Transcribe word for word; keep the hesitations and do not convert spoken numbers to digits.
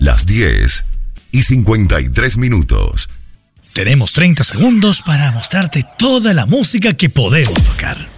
las diez y cincuenta y tres minutos. Tenemos treinta segundos para mostrarte toda la música que podemos tocar.